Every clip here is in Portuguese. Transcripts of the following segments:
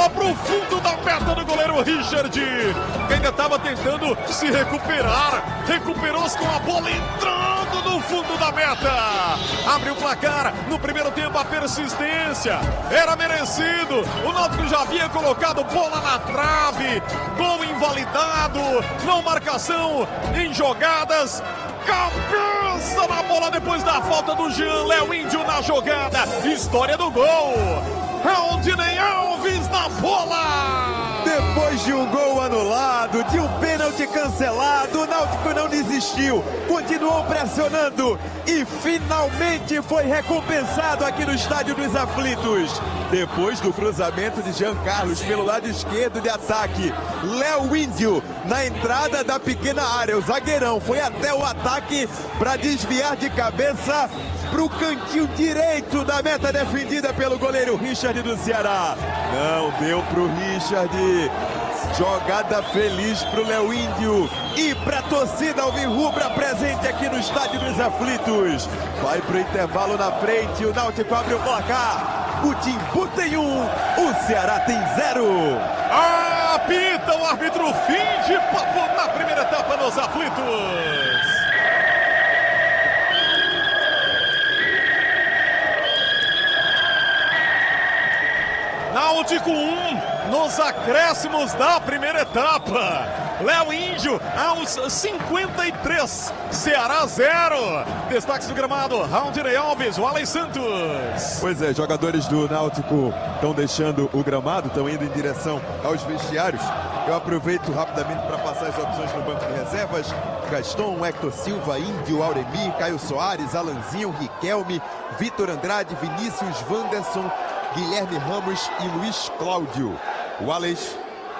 bola pro fundo da meta do goleiro Richard, que ainda estava tentando se recuperar. Recuperou-se com a bola entrando no fundo da meta. Abre o placar no primeiro tempo, a persistência era merecido. O Náutico já havia colocado bola na trave, gol invalidado, não marcação em jogadas. Cabeça na bola depois da falta do Jean. Léo Índio na jogada. História do gol. Raudinei Alves na bola. Depois de um gol anulado, de um pênalti cancelado, o Náutico não desistiu, continuou pressionando e finalmente foi recompensado aqui no Estádio dos Aflitos. Depois do cruzamento de Jean Carlos pelo lado esquerdo de ataque, Léo Índio na entrada da pequena área, o zagueirão foi até o ataque para desviar de cabeça para o cantinho direito da meta defendida pelo goleiro Richard do Ceará. Não deu para o Richard. Jogada feliz para o Léo Índio e para a torcida alvirrubra presente aqui no Estádio dos Aflitos. Vai para o intervalo na frente, o Náutico abre o placar. O Timbu tem 1, o Ceará tem 0. Apita o árbitro, fim de papo na primeira etapa nos Aflitos. Náutico 1 nos acréscimos da primeira etapa. Léo Índio aos 53, Ceará 0. Destaques do gramado, Raudinei Alves, o Alex Santos. Pois é, jogadores do Náutico estão deixando o gramado, estão indo em direção aos vestiários. Eu aproveito rapidamente para passar as opções no banco de reservas. Gaston, Hector Silva, Índio, Auremir, Caio Soares, Alanzinho, Riquelme, Vitor Andrade, Vinícius, Wanderson, Guilherme Ramos e Luiz Cláudio. O Alex.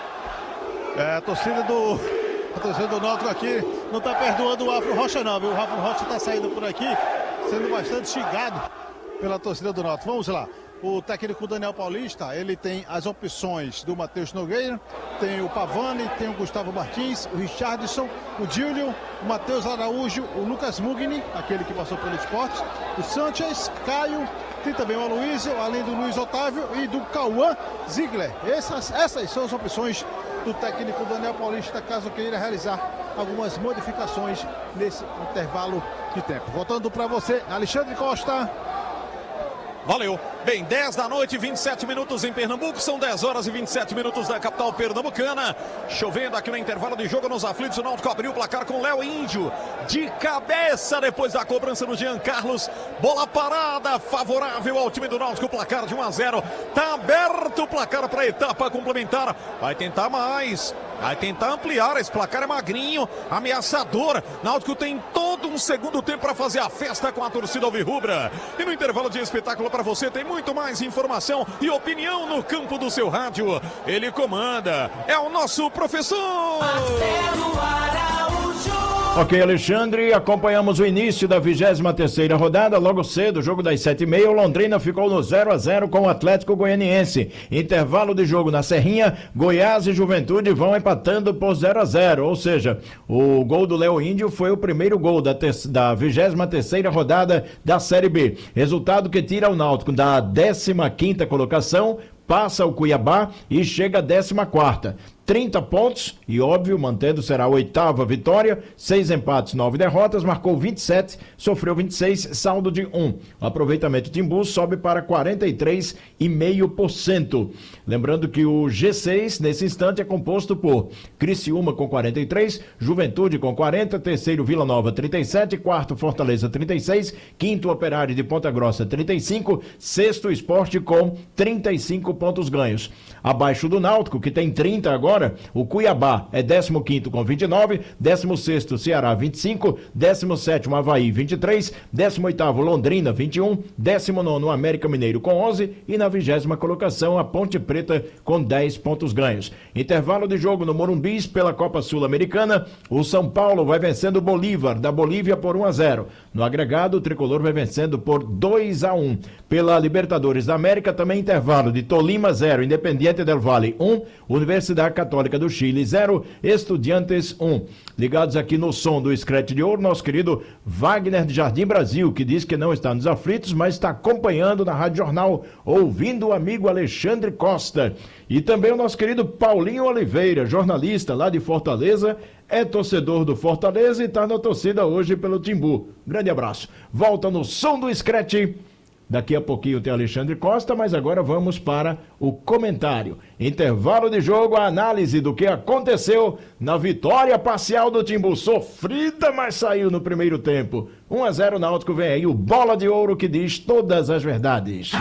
A torcida do Náutico aqui não está perdoando o Rafael Rocha não, viu? O Rafael Rocha está saindo por aqui, sendo bastante xingado pela torcida do Náutico. Vamos lá. O técnico Daniel Paulista, ele tem as opções do Matheus Nogueira, tem o Pavani, tem o Gustavo Martins, o Richardson, o Júlio, o Matheus Araújo, o Lucas Mugni, aquele que passou pelo Esporte, o Sanchez, Caio, tem também o Aloysio, além do Luiz Otávio e do Cauã Ziegler. Essas são as opções do técnico Daniel Paulista, caso queira realizar algumas modificações nesse intervalo de tempo. Voltando para você, Alexandre Costa. Valeu. Bem, 10 da noite, 27 minutos em Pernambuco, são 10 horas e 27 minutos da capital pernambucana. Chovendo aqui no intervalo de jogo nos Aflitos, o Náutico abriu o placar com Léo Índio de cabeça depois da cobrança do Jean Carlos. Bola parada, favorável ao time do Náutico, placar de 1-0. Tá aberto o placar para a etapa complementar. Vai tentar mais. Vai tentar ampliar, esse placar é magrinho, ameaçador. Náutico tem todo um segundo tempo para fazer a festa com a torcida alvirrubra. E no intervalo de espetáculo para você tem muito mais informação e opinião no campo do seu rádio. Ele comanda, é o nosso professor Marcelo Araújo. Ok, Alexandre, acompanhamos o início da 23ª rodada, logo cedo, jogo das 7h30, o Londrina ficou no 0-0 com o Atlético Goianiense. Intervalo de jogo na Serrinha, Goiás e Juventude vão empatando por 0-0, ou seja, o gol do Léo Índio foi o primeiro gol da 23ª rodada da Série B. Resultado que tira o Náutico da 15ª colocação, passa o Cuiabá e chega à 14ª. 30 pontos e, óbvio, mantendo, será a 8ª vitória, 6 empates, 9 derrotas, marcou 27, sofreu 26, saldo de 1. O aproveitamento de Timbu sobe para 43,5%. Lembrando que o G6, nesse instante, é composto por Criciúma com 43, Juventude com 40, terceiro Vila Nova 37, quarto Fortaleza 36, quinto Operário de Ponta Grossa 35, sexto Sport com 35 pontos ganhos. Abaixo do Náutico, que tem 30 agora, o Cuiabá é 15º com 29, 16º Ceará 25, 17º Avaí 23, 18º Londrina 21, 19º América Mineiro com 11 e na 20ª colocação a Ponte Preta com 10 pontos ganhos. Intervalo de jogo no Morumbis pela Copa Sul-Americana, o São Paulo vai vencendo o Bolívar da Bolívia por 1-0. No agregado, o Tricolor vai vencendo por 2-1. Pela Libertadores da América, também intervalo de Tolima 0, Independiente del Valle 1, Universidade Católica do Chile 0, Estudiantes 1. Ligados aqui no som do Scratch de Ouro, nosso querido Wagner de Jardim Brasil, que diz que não está nos aflitos, mas está acompanhando na Rádio Jornal, ouvindo o amigo Alexandre Costa. E também o nosso querido Paulinho Oliveira, jornalista lá de Fortaleza, é torcedor do Fortaleza e está na torcida hoje pelo Timbu. Grande abraço. Volta no som do Scratch. Daqui a pouquinho tem Alexandre Costa, mas agora vamos para o comentário. Intervalo de jogo, a análise do que aconteceu na vitória parcial do Timbu. Sofrida, mas saiu no primeiro tempo. 1-0 Náutico, vem aí o Bola de Ouro que diz todas as verdades.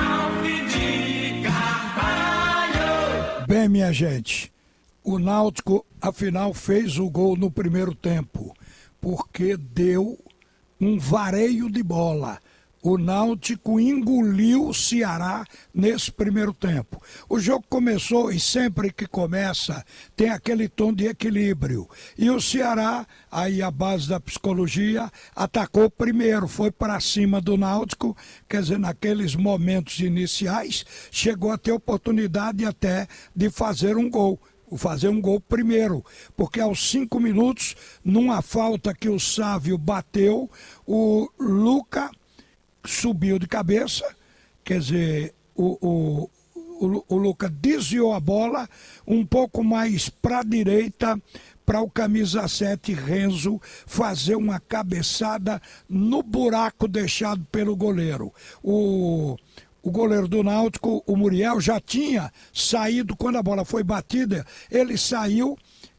Bem, minha gente, o Náutico, afinal, fez o gol no primeiro tempo, porque deu um vareio de bola. O Náutico engoliu o Ceará nesse primeiro tempo. O jogo começou e sempre que começa tem aquele tom de equilíbrio. E o Ceará, aí a base da psicologia, atacou primeiro, foi para cima do Náutico, quer dizer, naqueles momentos iniciais, chegou a ter oportunidade até de fazer um gol primeiro, porque aos 5 minutos, numa falta que o Sávio bateu, o Luca subiu de cabeça, quer dizer, o Luca desviou a bola um pouco mais para a direita, para o camisa 7 Renzo fazer uma cabeçada no buraco deixado pelo goleiro. O goleiro do Náutico, o Muriel, já tinha saído quando a bola foi batida, ele saiu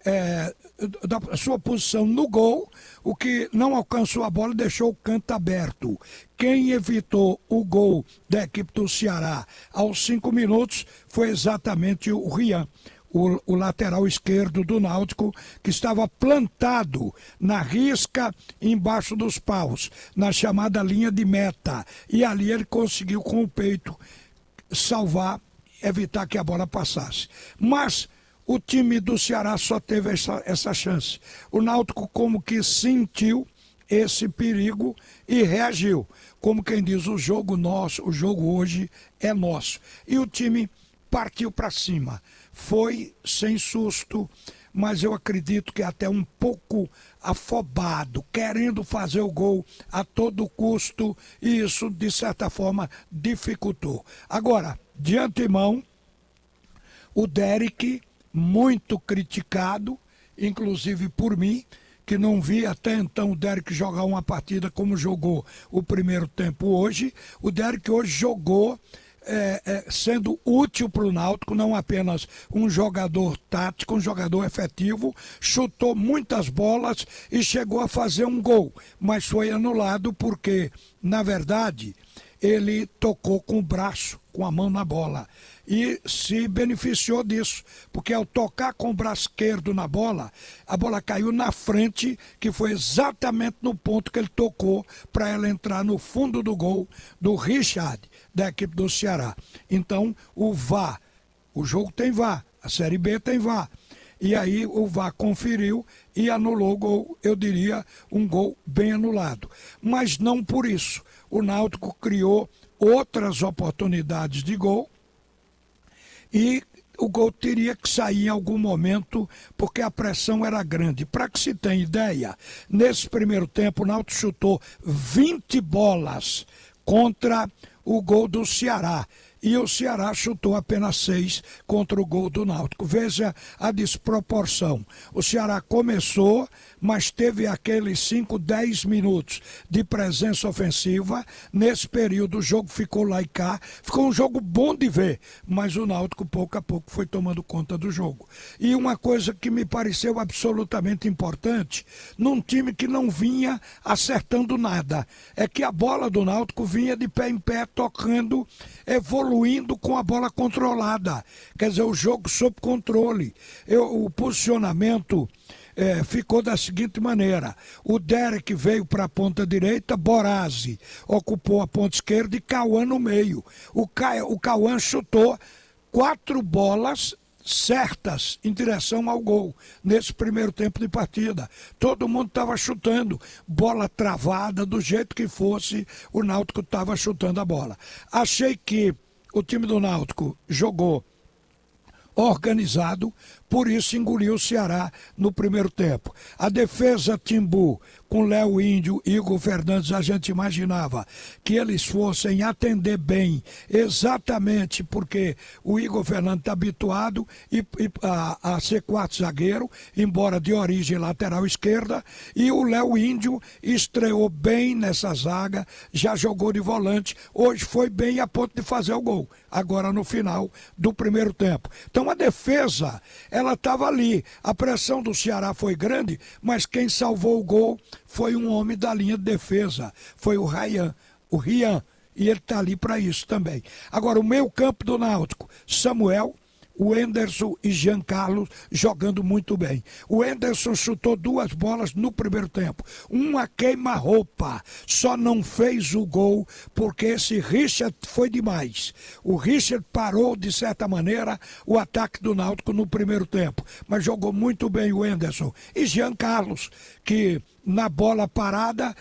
da sua posição no gol, o que não alcançou a bola deixou o canto aberto. Quem evitou o gol da equipe do Ceará aos 5 minutos foi exatamente o Rian, o lateral esquerdo do Náutico, que estava plantado na risca embaixo dos paus, na chamada linha de meta. E ali ele conseguiu com o peito salvar, evitar que a bola passasse. Mas o time do Ceará só teve essa chance. O Náutico como que sentiu esse perigo e reagiu. Como quem diz, o jogo nosso, o jogo hoje é nosso. E o time partiu para cima. Foi sem susto, mas eu acredito que até um pouco afobado, querendo fazer o gol a todo custo, e isso, de certa forma, dificultou. Agora, de antemão, o Derek, muito criticado, inclusive por mim, que não vi até então o Derek jogar uma partida como jogou o primeiro tempo hoje. O Derek hoje jogou sendo útil para o Náutico, não apenas um jogador tático, um jogador efetivo, chutou muitas bolas e chegou a fazer um gol, mas foi anulado porque, na verdade, ele tocou com o braço, com a mão na bola, e se beneficiou disso, porque ao tocar com o braço esquerdo na bola, a bola caiu na frente, que foi exatamente no ponto que ele tocou para ela entrar no fundo do gol do Richard, da equipe do Ceará. Então, o VAR, o jogo tem VAR, a Série B tem VAR, e aí o VAR conferiu e anulou o gol, eu diria, um gol bem anulado. Mas não por isso. O Náutico criou outras oportunidades de gol e o gol teria que sair em algum momento porque a pressão era grande. Para que se tenha ideia, nesse primeiro tempo o Náutico chutou 20 bolas contra o gol do Ceará. E o Ceará chutou apenas 6 contra o gol do Náutico. Veja a desproporção. O Ceará começou, mas teve aqueles 5, 10 minutos de presença ofensiva. Nesse período o jogo ficou lá e cá. Ficou um jogo bom de ver, mas o Náutico pouco a pouco foi tomando conta do jogo. E uma coisa que me pareceu absolutamente importante, num time que não vinha acertando nada, é que a bola do Náutico vinha de pé em pé, tocando, evoluindo com a bola controlada, quer dizer, o jogo sob controle. O posicionamento ficou da seguinte maneira: o Derek veio para a ponta direita, Borazzi ocupou a ponta esquerda e Cauã no meio. O Cauã chutou 4 bolas certas em direção ao gol nesse primeiro tempo de partida. Todo mundo estava chutando, bola travada, do jeito que fosse, o Náutico estava chutando a bola. Achei que o time do Náutico jogou organizado, por isso engoliu o Ceará no primeiro tempo. A defesa Timbu, com Léo Índio e Igor Fernandes, a gente imaginava que eles fossem atender bem, exatamente porque o Igor Fernandes está habituado a ser quarto zagueiro, embora de origem lateral esquerda, e o Léo Índio estreou bem nessa zaga, já jogou de volante, hoje foi bem a ponto de fazer o gol, agora no final do primeiro tempo. Então a defesa, ela estava ali, a pressão do Ceará foi grande, mas quem salvou o gol foi um homem da linha de defesa, foi o Rian, e ele está ali para isso também. Agora, o meio campo do Náutico, Samuel, o Enderson e Jean Carlos jogando muito bem. O Enderson chutou 2 bolas no primeiro tempo. Uma queima-roupa. Só não fez o gol porque esse Richard foi demais. O Richard parou, de certa maneira, o ataque do Náutico no primeiro tempo. Mas jogou muito bem o Enderson. E Jean Carlos, que na bola parada